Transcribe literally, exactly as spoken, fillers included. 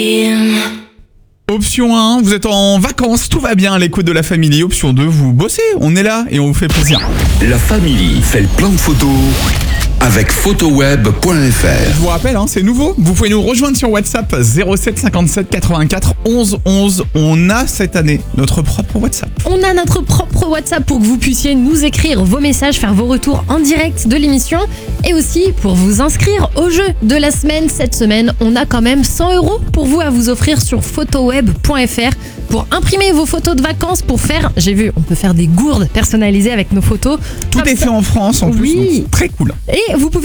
Option un, vous êtes en vacances, tout va bien à l'écoute de La Family. Option deux, vous bossez, on est là et on vous fait plaisir. La Family fait le plein de photos avec photoweb point f r. Je vous rappelle, hein, c'est nouveau. Vous pouvez nous rejoindre sur WhatsApp zéro sept cinquante-sept quatre-vingt-quatre onze onze. On a cette année notre propre WhatsApp. On a notre propre WhatsApp pour que vous puissiez nous écrire vos messages, faire vos retours en direct de l'émission et aussi pour vous inscrire au jeu de la semaine. Cette semaine, on a quand même cent euros pour vous à vous offrir sur photoweb point f r pour imprimer vos photos de vacances, pour faire, j'ai vu, on peut faire des gourdes personnalisées avec nos photos. Tout Comme est ça. fait en France en Oui. plus, donc c'est très cool. Et vous pouvez